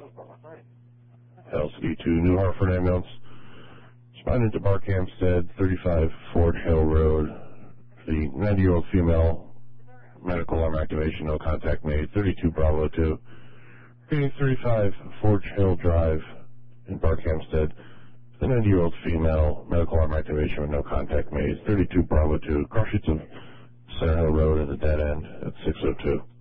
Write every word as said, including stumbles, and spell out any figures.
L C D two, New Hartford ambulance. Responded to Barkhamsted, thirty-five Ford Hill Road. The ninety-year-old female, medical alarm activation, no contact made, thirty-two Bravo two. thirty-five Forge Hill Drive in Barkhamsted. The ninety-year-old female, medical alarm activation with no contact made, thirty-two Bravo two. Cross streets of Center Hill Road at the dead end at six oh two.